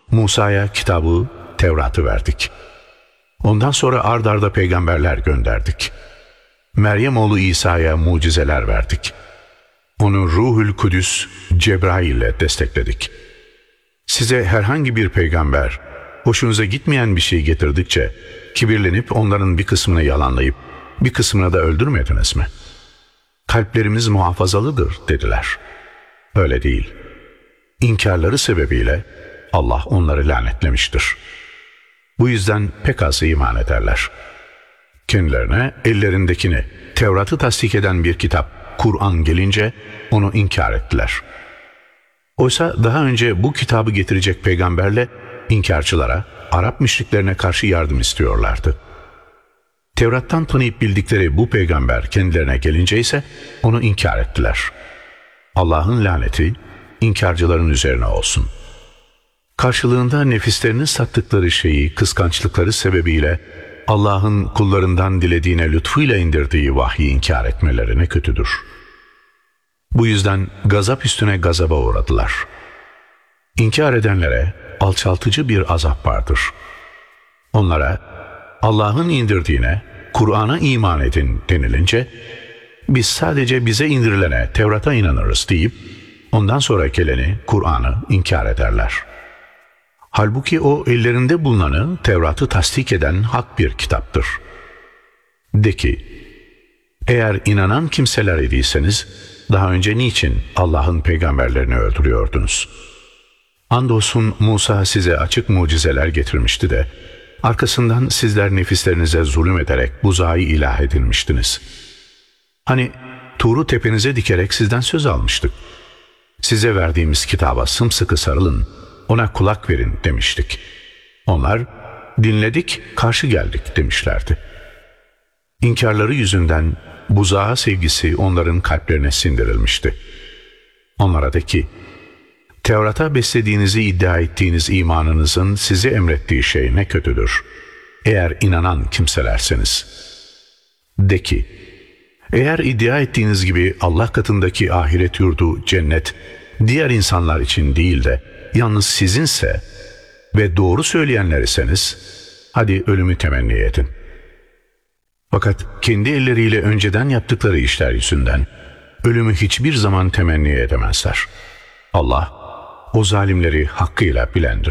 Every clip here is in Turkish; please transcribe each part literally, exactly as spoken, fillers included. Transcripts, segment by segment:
Musa'ya kitabı, Tevrat'ı verdik. Ondan sonra ard arda peygamberler gönderdik. Meryem oğlu İsa'ya mucizeler verdik. Onu Ruhül Kudüs, Cebrail ile destekledik. Size herhangi bir peygamber, hoşunuza gitmeyen bir şey getirdikçe, kibirlenip onların bir kısmını yalanlayıp, bir kısmını da öldürmediniz mi? Kalplerimiz muhafazalıdır dediler. Öyle değil. İnkarları sebebiyle Allah onları lanetlemiştir. Bu yüzden pek az iman ederler. Kendilerine ellerindekini, Tevrat'ı tasdik eden bir kitap, Kur'an gelince onu inkar ettiler. Oysa daha önce bu kitabı getirecek peygamberle inkarcılara, Arap müşriklerine karşı yardım istiyorlardı. Tevrat'tan tanıyıp bildikleri bu peygamber kendilerine gelince ise onu inkar ettiler. Allah'ın laneti inkarcıların üzerine olsun. Karşılığında nefislerini sattıkları şeyi kıskançlıkları sebebiyle Allah'ın kullarından dilediğine lütfuyla indirdiği vahyi inkar etmeleri ne kötüdür. Bu yüzden gazap üstüne gazaba uğradılar. İnkar edenlere alçaltıcı bir azap vardır. Onlara Allah'ın indirdiğine, Kur'an'a iman edin denilince, biz sadece bize indirilene, Tevrat'a inanırız deyip, ondan sonra geleni, Kur'an'ı inkar ederler. Halbuki o ellerinde bulunanı, Tevrat'ı tasdik eden hak bir kitaptır. De ki, eğer inanan kimseler idiyseniz, daha önce niçin Allah'ın peygamberlerini öldürüyordunuz? Andolsun Musa size açık mucizeler getirmişti de, arkasından sizler nefislerinize zulüm ederek buzağı ilah edinmiştiniz. Hani Tur'u tepenize dikerek sizden söz almıştık. Size verdiğimiz kitaba sımsıkı sarılın, ona kulak verin demiştik. Onlar, dinledik, karşı geldik demişlerdi. İnkarları yüzünden buzağa sevgisi onların kalplerine sindirilmişti. Onlara de ki, Tevrat'a beslediğinizi iddia ettiğiniz imanınızın size emrettiği şey ne kötüdür, eğer inanan kimselerseniz. De ki, eğer iddia ettiğiniz gibi Allah katındaki ahiret yurdu, cennet, diğer insanlar için değil de yalnız sizinse ve doğru söyleyenler iseniz, hadi ölümü temenni edin. Fakat kendi elleriyle önceden yaptıkları işler yüzünden ölümü hiçbir zaman temenni edemezler. Allah, o zalimleri hakkıyla bilendir.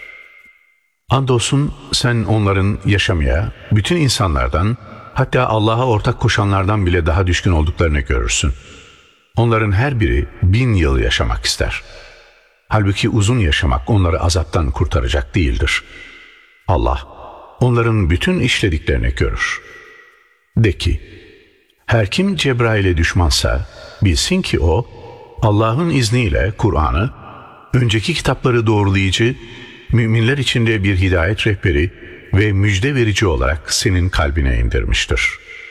Andolsun sen onların yaşamaya, bütün insanlardan, hatta Allah'a ortak koşanlardan bile daha düşkün olduklarını görürsün. Onların her biri bin yıl yaşamak ister. Halbuki uzun yaşamak onları azaptan kurtaracak değildir. Allah, onların bütün işlediklerini görür. De ki, her kim Cebrail'e düşmansa, bilsin ki o, Allah'ın izniyle Kur'an'ı, önceki kitapları doğrulayıcı, müminler içinde bir hidayet rehberi ve müjde verici olarak senin kalbine indirmiştir.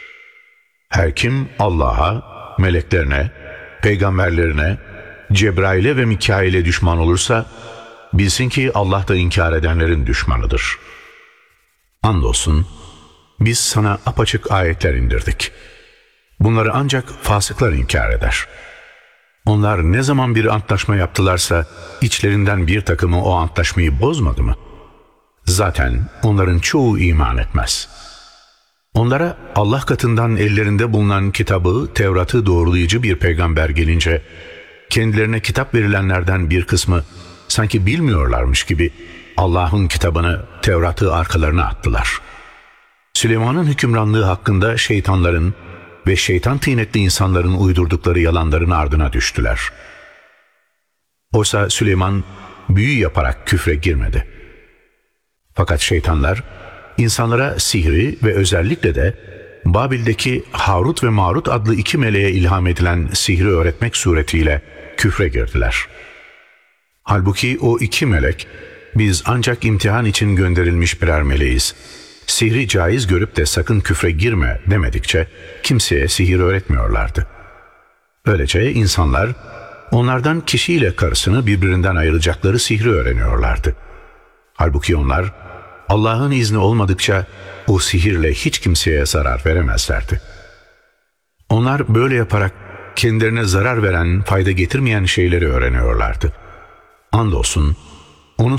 Her kim Allah'a, meleklerine, peygamberlerine, Cebrail'e ve Mikail'e düşman olursa, bilsin ki Allah da inkar edenlerin düşmanıdır. Andolsun, biz sana apaçık ayetler indirdik. Bunları ancak fasıklar inkar eder. Onlar ne zaman bir antlaşma yaptılarsa, içlerinden bir takımı o antlaşmayı bozmadı mı? Zaten onların çoğu iman etmez. Onlara Allah katından ellerinde bulunan kitabı, Tevrat'ı doğrulayıcı bir peygamber gelince, kendilerine kitap verilenlerden bir kısmı sanki bilmiyorlarmış gibi Allah'ın kitabını, Tevrat'ı arkalarına attılar. Süleyman'ın hükümranlığı hakkında şeytanların ve şeytan tıynetli insanların uydurdukları yalanların ardına düştüler. Oysa Süleyman büyü yaparak küfre girmedi. Fakat şeytanlar insanlara sihri ve özellikle de Babil'deki Harut ve Marut adlı iki meleğe ilham edilen sihri öğretmek suretiyle küfre girdiler. Halbuki o iki melek, biz ancak imtihan için gönderilmiş birer meleğiz, sihri caiz görüp de sakın küfre girme demedikçe kimseye sihir öğretmiyorlardı. Böylece insanlar onlardan kişiyle karısını birbirinden ayıracakları sihri öğreniyorlardı. Halbuki onlar Allah'ın izni olmadıkça o sihirle hiç kimseye zarar veremezlerdi. Onlar böyle yaparak kendilerine zarar veren, fayda getirmeyen şeyleri öğreniyorlardı. Andolsun